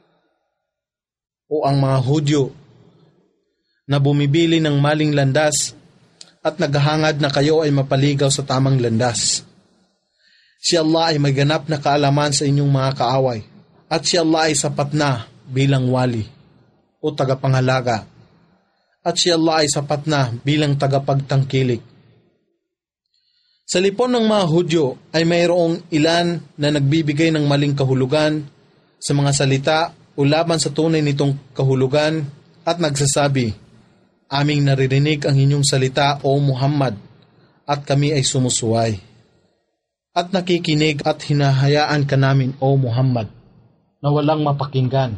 o ang mga Hudyo na bumibili ng maling landas at naghahangad na kayo ay mapaligaw sa tamang landas? Si Allah ay may ganap na kaalaman sa inyong mga kaaway, at si Allah ay sapat na bilang wali o tagapangalaga, at si Allah ay sapat na bilang tagapagtangkilik. Sa lipon ng mga Hudyo ay mayroong ilan na nagbibigay ng maling kahulugan sa mga salita o laban sa tunay nitong kahulugan at nagsasabi, "Aming naririnig ang inyong salita, O Muhammad, at kami ay sumusuway. At nakikinig at hinahayaan ka namin, O Muhammad, na walang mapakinggan.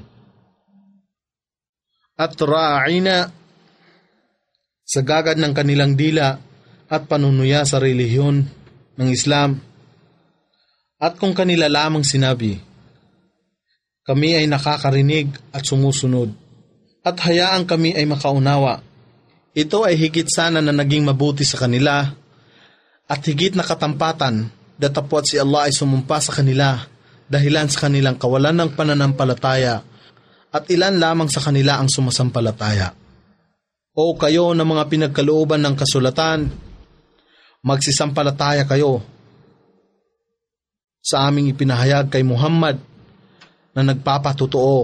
At ra'ina sa gagad ng kanilang dila at panunuya sa relihiyon ng Islam. At kung kanila lamang sinabi, kami ay nakakarinig at sumusunod, at hayaan kami ay makaunawa, ito ay higit sana na naging mabuti sa kanila, at higit na katampatan datapwat si Allah ay sumumpa sa kanila dahilan sa kanilang kawalan ng pananampalataya, at ilan lamang sa kanila ang sumasampalataya. O kayo na mga pinagkalooban ng kasulatan, magsisampalataya kayo sa aming ipinahayag kay Muhammad na nagpapatotoo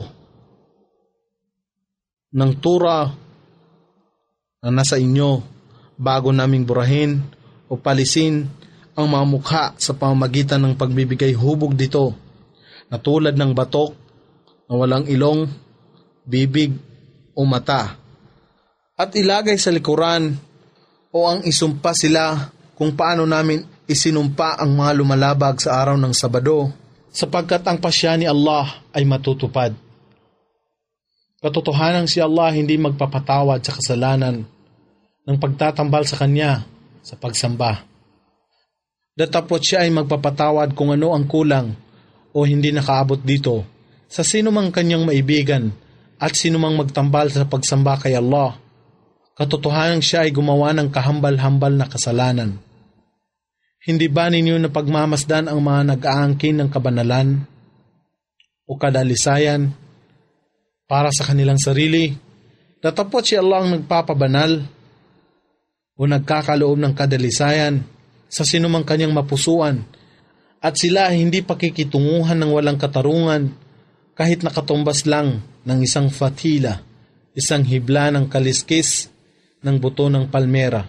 ng Torah na nasa inyo, bago naming burahin o palisin ang mga mukha sa pamamagitan ng pagbibigay hubog dito, na tulad ng batok na walang ilong, bibig o mata, at ilagay sa likuran o ang isumpa sila kung paano namin isinumpa ang mga lumalabag sa araw ng Sabado, sapagkat ang pasya ni Allah ay matutupad. Katotohanan si Allah hindi magpapatawad sa kasalanan ng pagtatambal sa Kanya sa pagsamba. Datapot siya ay magpapatawad kung ano ang kulang o hindi nakaabot dito sa sino mang kanyang maibigan at sino mang magtambal sa pagsamba kay Allah. Katotohanan siya ay gumawa ng kahambal-hambal na kasalanan. Hindi ba ninyo na pagmamasdan ang mga nag-aangkin ng kabanalan o kadalisayan para sa kanilang sarili? Datapot si Allah ang nagpapabanal o nagkakaloob ng kadalisayan sa sinumang kanyang mapusuan, at sila ay hindi pakikitunguhan ng walang katarungan kahit nakatumbas lang ng isang fatila, isang hibla ng kaliskis ng buto ng palmera.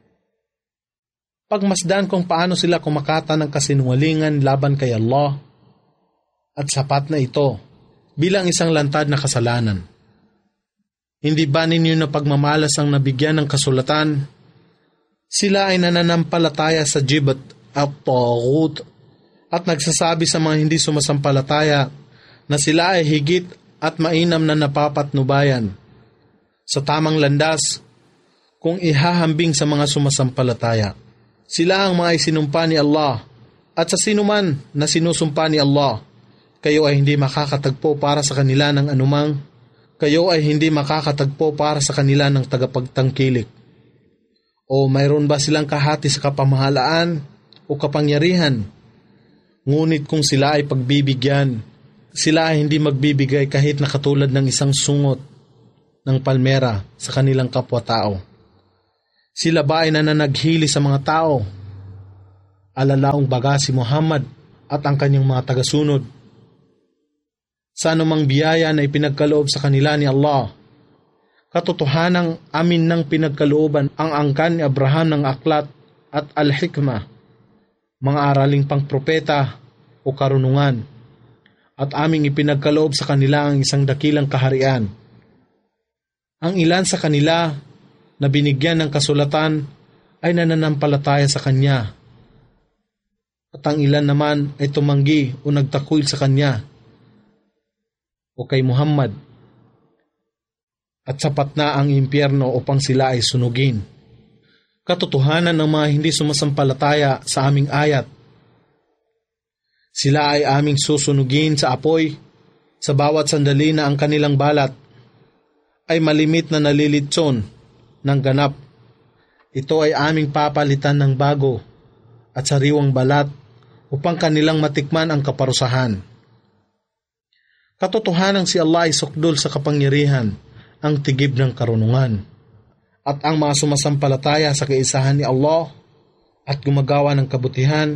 Pagmasdan kung paano sila kumakata ng kasinungalingan laban kay Allah, at sapat na ito bilang isang lantad na kasalanan. Hindi ba ninyo na pagmamalas ang nabigyan ng kasulatan? Sila ay nananampalataya sa jibat at taghut at nagsasabi sa mga hindi sumasampalataya na sila ay higit at mainam na napapatnubayan sa tamang landas kung ihahambing sa mga sumasampalataya. Sila ang mga isinumpa ni Allah, at sa sinuman na sinusumpa ni Allah, kayo ay hindi makakatagpo para sa kanila ng anumang, kayo ay hindi makakatagpo para sa kanila ng tagapagtangkilik. O mayroon ba silang kahati sa kapamahalaan o kapangyarihan? Ngunit kung sila ay pagbibigyan, sila ay hindi magbibigay kahit na katulad ng isang sungot ng palmera sa kanilang kapwa-tao. Sila ba ay nananaghili sa mga tao? Alalaong baga si Muhammad at ang kanyang mga tagasunod. Sa anumang biyaya na ipinagkaloob sa kanila ni Allah, katotohanang amin ng pinagkalooban ang angkan ni Abraham ng aklat at al-hikmah, mga araling pang propeta o karunungan, at aming ipinagkaloob sa kanila ang isang dakilang kaharian. Ang ilan sa kanila na binigyan ng kasulatan ay nananampalataya sa Kanya, at ang ilan naman ay tumanggi o nagtakwil sa Kanya o kay Muhammad, at sapat na ang impyerno upang sila ay sunugin. Katotohanan ng mga hindi sumasampalataya sa aming ayat, sila ay aming susunugin sa apoy sa bawat sandali na ang kanilang balat ay malimit na nalilitson ng ganap. Ito ay aming papalitan ng bago at sariwang balat upang kanilang matikman ang kaparusahan. Katotohanan si Allah ay sukdol sa kapangyarihan, ang tigib ng karunungan, at ang mga sumasampalataya sa kaisahan ni Allah at gumagawa ng kabutihan,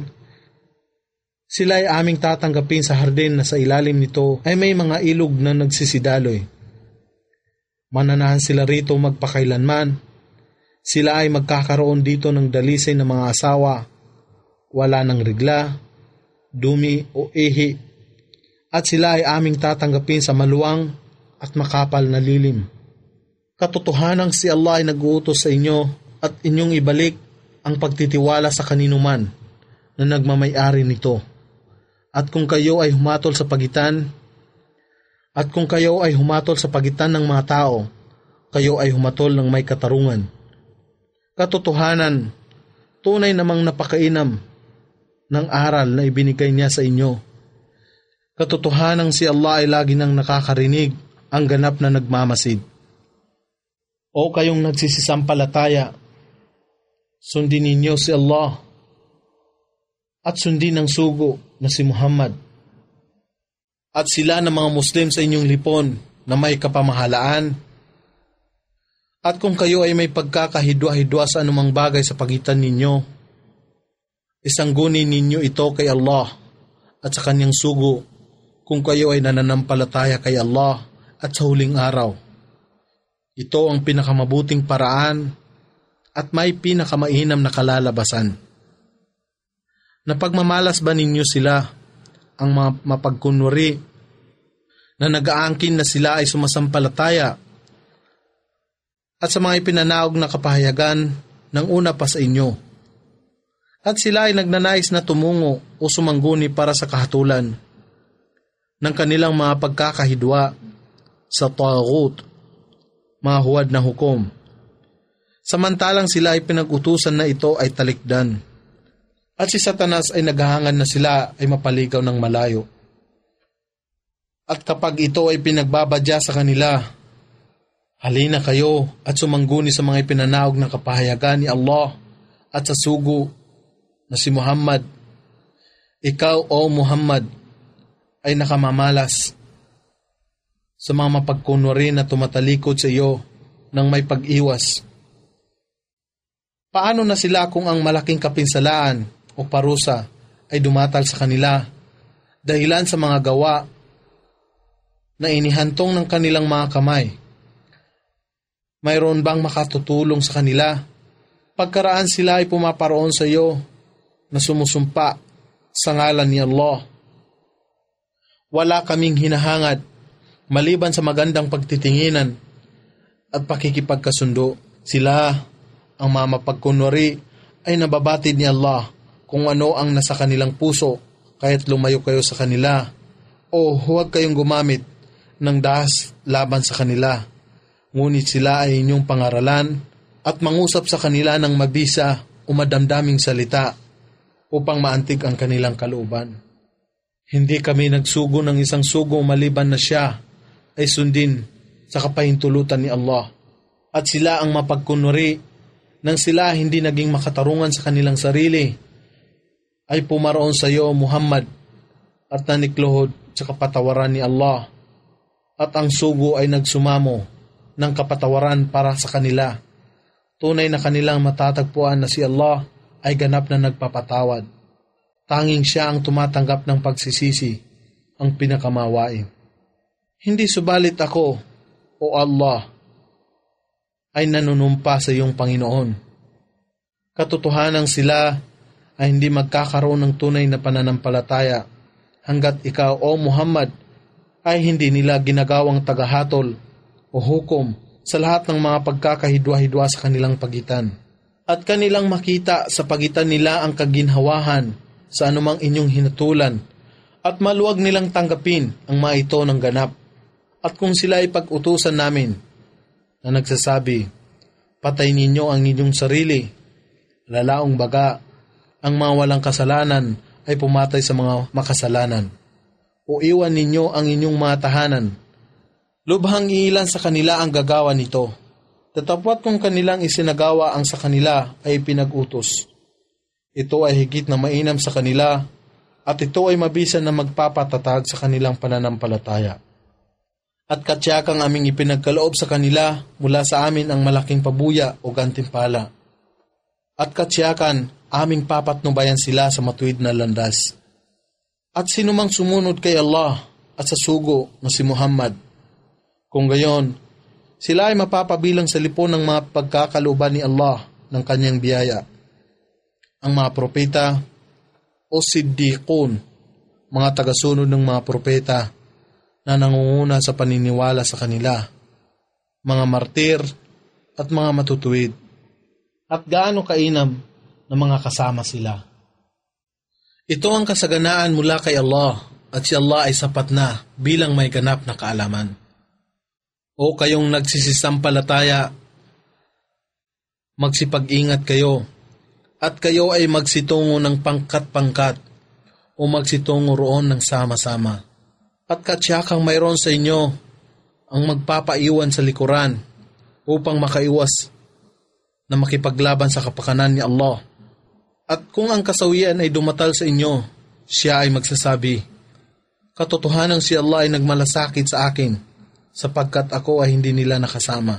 sila ay aming tatanggapin sa hardin na sa ilalim nito ay may mga ilog na nagsisidaloy. Mananahan sila rito magpakailanman. Sila ay magkakaroon dito ng dalisay ng mga asawa, wala ng rigla, dumi o ihi, at sila ay aming tatanggapin sa maluwang at makapal na lilim. Katotohanang si Allah ay nag-uutos sa inyo at inyong ibalik ang pagtitiwala sa kaninuman na nagmamay-ari nito. At kung kayo ay humatol sa pagitan, at kung kayo ay humatol sa pagitan ng mga tao, kayo ay humatol ng may katarungan. Katotohanan, tunay namang napakainam ng aral na ibinigay niya sa inyo. Katotohanang si Allah ay lagi nang nakakarinig ang ganap na nagmamasid. O kayong nagsisisampalataya, sundin ninyo si Allah at sundin ang sugo na si Muhammad. At sila ng mga Muslim sa inyong lipon na may kapamahalaan. At kung kayo ay may pagkakahidwa-hidwa sa anumang bagay sa pagitan ninyo, isanggunin ninyo ito kay Allah at sa kanyang sugo kung kayo ay nananampalataya kay Allah at sa huling araw. Ito ang pinakamabuting paraan at may pinakamainam na kalalabasan. Napagmamalas ba ninyo sila, ang mga mapagkunwari, na nag-aangkin na sila ay sumasampalataya at sa mga ipinanaog na kapahayagan ng una pa sa inyo, at sila ay nagnanais na tumungo o sumangguni para sa kahatulan ng kanilang mga pagkakahidwa sa taghut, mga huwad na hukom, samantalang sila ay pinag-utusan na ito ay talikdan, at si Satanas ay naghahangad na sila ay mapaligaw ng malayo. At kapag ito ay pinagbabadya sa kanila, halina kayo at sumangguni sa mga ipinanaog na kapahayagan ni Allah at sa sugo na si Muhammad. Ikaw, o Muhammad, ay nakamamalas sa mga mapagkunwari na tumatalikod sa iyo ng may pag-iwas. Paano na sila kung ang malaking kapinsalaan o parusa ay dumatal sa kanila dahilan sa mga gawa na inihantong ng kanilang mga kamay? Mayroon bang makatutulong sa kanila pagkaraan sila ay pumaparoon sa iyo na sumusumpa sa ngalan ni Allah? Wala kaming hinahangad maliban sa magandang pagtitinginan at pakikipagkasundo. Sila, ang mga mapagkunwari, ay nababatid ni Allah kung ano ang nasa kanilang puso, kaya't lumayo kayo sa kanila, o huwag kayong gumamit ng dahas laban sa kanila. Ngunit sila ay inyong pangaralan at mangusap sa kanila ng mabisa o madamdaming salita upang maantig ang kanilang kalooban. Hindi kami nagsugo ng isang sugo maliban na siya ay sundin sa kapahintulutan ni Allah. At sila ang mapagkunwari nang sila hindi naging makatarungan sa kanilang sarili ay pumaroon sa iyo, Muhammad, at nanikluhod sa kapatawaran ni Allah, at ang sugo ay nagsumamo ng kapatawaran para sa kanila. Tunay na kanilang matatagpuan na si Allah ay ganap na nagpapatawad. Tanging siya ang tumatanggap ng pagsisisi, ang pinakamawain. Hindi subalit ako, o Allah, ay nanunumpa sa iyong Panginoon. Katotohanan sila ay hindi magkakaroon ng tunay na pananampalataya hanggat ikaw, o Muhammad, ay hindi nila ginagawang tagahatol o hukom sa lahat ng mga pagkakahidwa-hidwa sa kanilang pagitan. At kanilang makita sa pagitan nila ang kaginhawahan sa anumang inyong hinatulan, at maluwag nilang tanggapin ang mga ito ng ganap. At kung sila ay pag-utusan namin na nagsasabi, patay ninyo ang inyong sarili, lalaong baga, ang mga walang kasalanan ay pumatay sa mga makasalanan, o iwan ninyo ang inyong mga tahanan. Lubhang iilan sa kanila ang gagawa nito. Tatapwat kung kanilang isinagawa ang sa kanila ay pinag-utos. Ito ay higit na mainam sa kanila, at ito ay mabisan na magpapatatag sa kanilang pananampalataya. At katsiyakang aming ipinagkaloob sa kanila mula sa amin ang malaking pabuya o gantimpala. At katsiyakan, aming papatnubayan sila sa matuwid na landas. At sinumang sumunod kay Allah at sa sugo na si Muhammad, kung gayon, sila ay mapapabilang sa lipon ng mga pagkakalooban ni Allah ng kanyang biyaya. Ang mga propeta o siddiqun, mga tagasunod ng mga propeta na nangunguna sa paniniwala sa kanila, mga martir at mga matutuwid, at gaano kainam na mga kasama sila. Ito ang kasaganaan mula kay Allah, at si Allah ay sapat na bilang may ganap na kaalaman. O kayong nagsisisampalataya, magsipag-ingat kayo, at kayo ay magsitungo ng pangkat-pangkat o magsitungo roon ng sama-sama. At katsiyakang mayroon sa inyo ang magpapaiwan sa likuran upang makaiwas na makipaglaban sa kapakanan ni Allah. At kung ang kasawian ay dumatal sa inyo, siya ay magsasabi, katotohanan si Allah ay nagmalasakit sa akin, sapagkat ako ay hindi nila nakasama.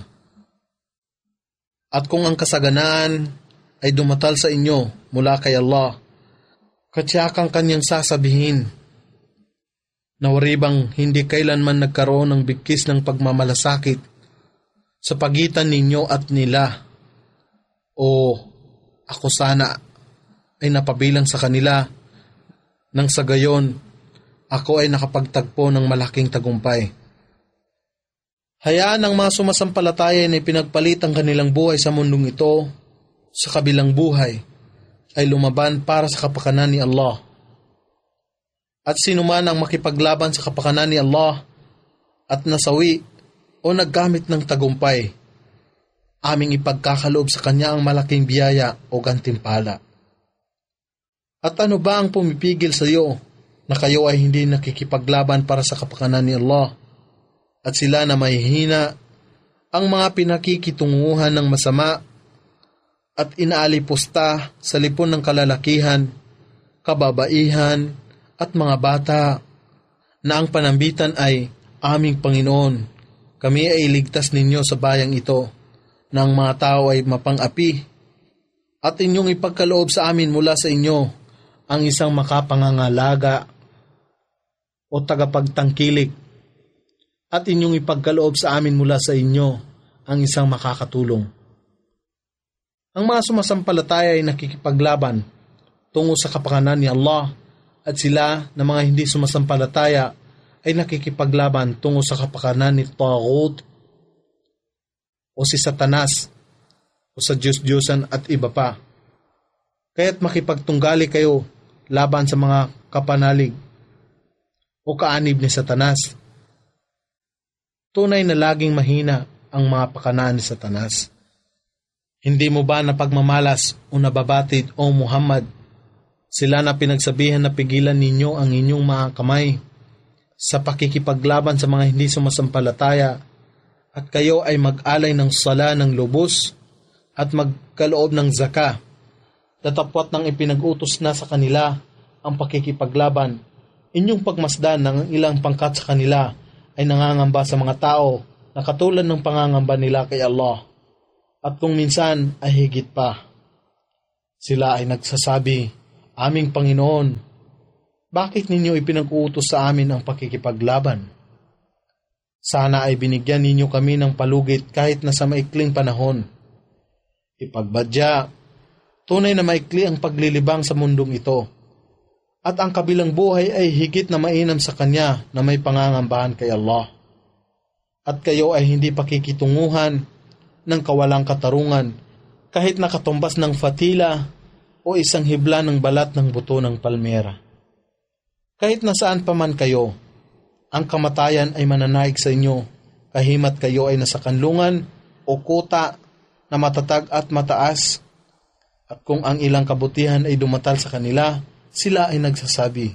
At kung ang kasaganaan ay dumatal sa inyo mula kay Allah, katsiyakang kanyang sasabihin, na waribang hindi kailanman nagkaroon ng bigkis ng pagmamalasakit sa pagitan ninyo at nila, o ako sana ay napabilang sa kanila nang sa gayon ako ay nakapagtagpo ng malaking tagumpay. Hayaan ang mga sumasampalataya na ipinagpalit ang kanilang buhay sa mundong ito sa kabilang buhay ay lumaban para sa kapakanan ni Allah. At sino man ang makipaglaban sa kapakanan ni Allah at nasawi o naggamit ng tagumpay, aming ipagkakaloob sa kanya ang malaking biyaya o gantimpala. At ano ba ang pumipigil sa iyo na kayo ay hindi nakikipaglaban para sa kapakanan ni Allah at sila na mahihina ang mga pinakikitunguhan ng masama at inaalipusta sa lipon ng kalalakihan, kababaihan at mga bata na ang panambitan ay aming Panginoon. Kami ay iligtas ninyo sa bayang ito na ang mga tao ay mapang-api at inyong ipagkaloob sa amin mula sa inyo ang isang makapangangalaga o tagapagtangkilik at inyong ipagkaloob sa amin mula sa inyo ang isang makakatulong. Ang mga sumasampalataya ay nakikipaglaban tungo sa kapakanan ni Allah at sila na mga hindi sumasampalataya ay nakikipaglaban tungo sa kapakanan ni Taghut o si Satanas o sa Diyos-Diyosan at iba pa. Kaya't makipagtunggali kayo laban sa mga kapanalig o kaanib ni Satanas. Tunay na laging mahina ang mga pakanaan ni Satanas. Hindi mo ba napagmamalas o nababatid, O Muhammad, sila na pinagsabihan na pigilan ninyo ang inyong mga kamay sa pakikipaglaban sa mga hindi sumasampalataya at kayo ay mag-alay ng sala ng lubos at magkaloob ng zaka, tatapwat ng ipinag-utos na sa kanila ang pakikipaglaban, Inyong pagmasdan ng ilang pangkat sa kanila ay nangangamba sa mga tao na katulad ng pangangamba nila kay Allah. At kung minsan ay higit pa. Sila ay nagsasabi, Aming Panginoon, bakit ninyo ipinag-uutos sa amin ang pakikipaglaban? Sana ay binigyan ninyo kami ng palugit kahit na sa maikling panahon. Ipagbadya, tunay na maikli ang paglilibang sa mundong ito. At ang kabilang buhay ay higit na mainam sa Kanya na may pangangambahan kay Allah. At kayo ay hindi pakikitunguhan ng kawalang katarungan kahit nakatumbas ng fatila o isang hibla ng balat ng buto ng palmera. Kahit nasaan pa man kayo, ang kamatayan ay mananaig sa inyo, kahimat kayo ay nasa kanlungan o kuta na matatag at mataas. At kung ang ilang kabutihan ay dumatal sa kanila, sila ay nagsasabi,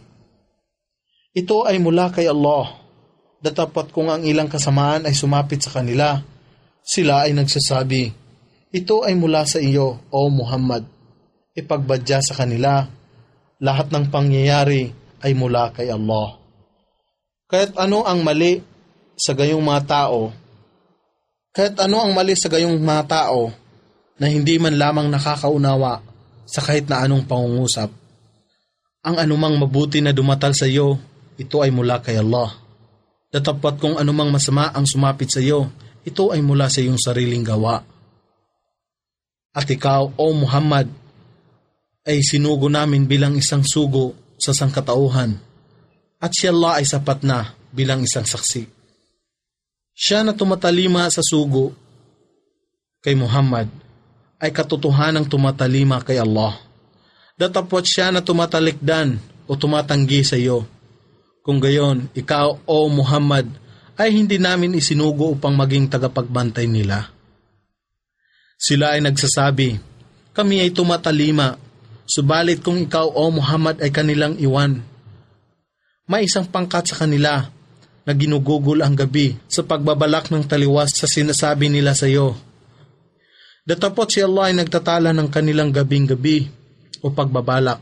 Ito ay mula kay Allah. Datapat kung ang ilang kasamaan ay sumapit sa kanila, sila ay nagsasabi, Ito ay mula sa iyo, O Muhammad. Ipagbadya sa kanila, lahat ng pangyayari ay mula kay Allah. Kahit ano ang mali sa gayong mga tao, kahit ano ang mali sa gayong mga tao na hindi man lamang nakakaunawa sa kahit na anong pangungusap, ang anumang mabuti na dumatal sa iyo, ito ay mula kay Allah. Datapat kung anumang masama ang sumapit sa iyo, ito ay mula sa iyong sariling gawa. At ikaw, O Muhammad, ay sinugo namin bilang isang sugo sa sangkatauhan, at si Allah ay sapat na bilang isang saksi. Siya na tumatalima sa sugo kay Muhammad ay katotohanang tumatalima kay Allah. Datapot siya na tumatalikdan o tumatanggi sa iyo. Kung gayon, ikaw, O Muhammad, ay hindi namin isinugo upang maging tagapagbantay nila. Sila ay nagsasabi, Kami ay tumatalima, subalit kung ikaw, O Muhammad, ay kanilang iwan. May isang pangkat sa kanila na ginugugol ang gabi sa pagbabalak ng taliwas sa sinasabi nila sa iyo. Datapot si Allah ay nagtatala ng kanilang gabing-gabi o pagbabalak.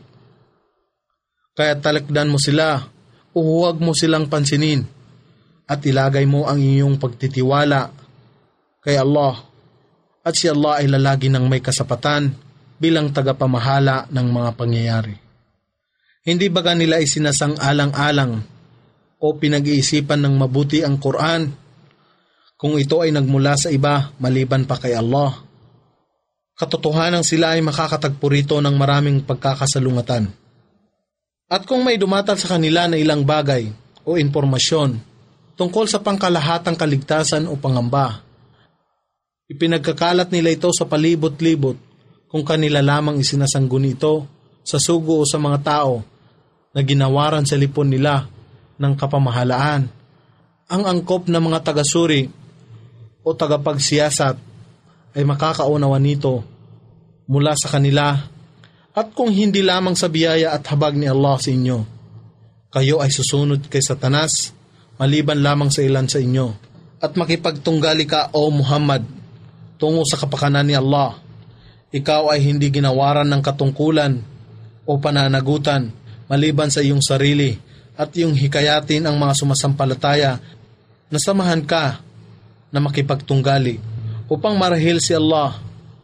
Kaya talakdan mo sila o huwag mo silang pansinin at ilagay mo ang iyong pagtitiwala kay Allah, at si Allah ay lalagi ng may kasapatan bilang tagapamahala ng mga pangyayari. Hindi baga nila isinasang-alang-alang o pinag-iisipan ng mabuti ang Quran kung ito ay nagmula sa iba maliban pa kay Allah? Katotohanan sila ay makakatagpo rito ng maraming pagkakasalungatan. At kung may dumatal sa kanila na ilang bagay o impormasyon tungkol sa pangkalahatang kaligtasan o pangamba, ipinagkakalat nila ito sa palibot-libot kung kanila lamang isinasangguni ito sa sugo o sa mga tao na ginawaran sa lipon nila ng kapamahalaan. Ang angkop na mga tagasuri o tagapagsiyasat ay makakaunawa nito mula sa kanila, at kung hindi lamang sa biyaya at habag ni Allah sa inyo, kayo ay susunod kay Satanas maliban lamang sa ilan sa inyo, at makipagtunggali ka, O Muhammad, tungo sa kapakanan ni Allah. Ikaw ay hindi ginawaran ng katungkulan o pananagutan maliban sa iyong sarili at iyong hikayatin ang mga sumasampalataya na samahan ka na makipagtunggali upang marahil si Allah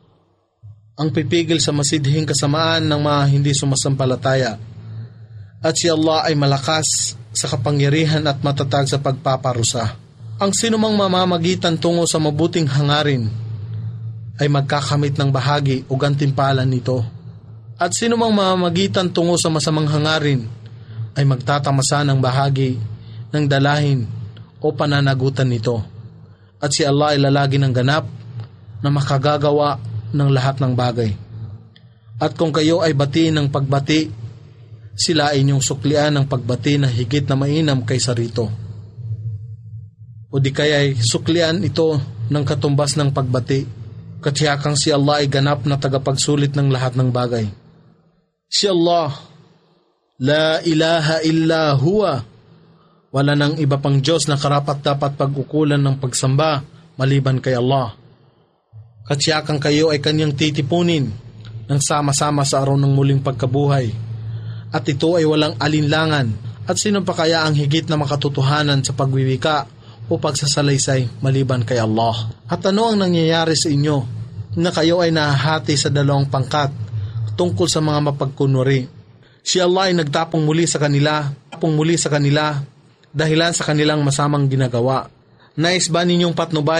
ang pipigil sa masidhing kasamaan ng mga hindi sumasampalataya, at si Allah ay malakas sa kapangyarihan at matatag sa pagpaparusa. Ang sinumang mamamagitan tungo sa mabuting hangarin ay magkakamit ng bahagi o gantimpalan nito, at sinumang mamamagitan tungo sa masamang hangarin ay magtatamasa ng bahagi ng dalahin o pananagutan nito, at si Allah ay lalagi ng ganap na makagagawa ng lahat ng bagay. At kung kayo ay bati ng pagbati, sila ay inyong suklian ng pagbati na higit na mainam kaysa rito. O di kaya ay suklian ito ng katumbas ng pagbati, katiyakang si Allah ay ganap na tagapagsulit ng lahat ng bagay. Si Allah, la ilaha illa huwa, wala nang iba pang Diyos na karapat-dapat pag-ukulan ng pagsamba maliban kay Allah. Katsiyakang kayo ay kanyang titipunin ng sama-sama sa araw ng muling pagkabuhay, at ito ay walang alinlangan At sino pa kaya ang higit na makatotohanan sa pagwiwika o pagsasalaysay maliban kay Allah? At ano ang nangyayari sa inyo na kayo ay nahahati sa dalawang pangkat tungkol sa mga mapagkunwari? Si Allah ay nagtapong muli sa kanila, tapong muli sa kanila dahilan sa kanilang masamang ginagawa. Nais ba ninyong patnubayan